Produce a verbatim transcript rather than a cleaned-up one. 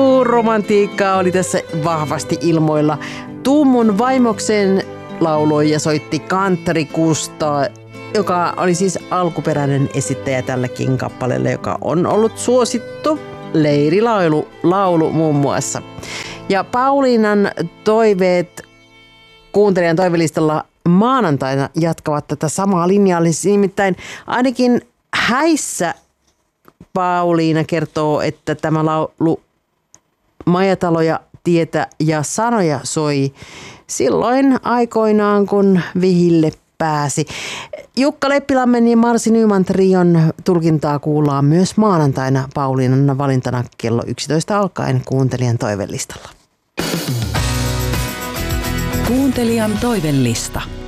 Romantiikkaa oli tässä vahvasti ilmoilla. Tuumun vaimoksen lauloi ja soitti Kanttori Kustaa, joka oli siis alkuperäinen esittäjä tällekin kappaleelle, joka on ollut suosittu leirilaulu laulu muun muassa. Ja Pauliinan toiveet kuuntelijan toivelistalla maanantaina jatkavat tätä samaa linjaa. Nimittäin ainakin häissä Pauliina kertoo, että tämä laulu Majataloja, tietä ja sanoja soi silloin aikoinaan, kun vihille pääsi. Jukka Leppilammen ja Marsi Nyman trion tulkintaa kuullaan myös maanantaina Pauliinan valintana kello yksitoista alkaen kuuntelijan toivelistalla. Kuuntelijan toivelista.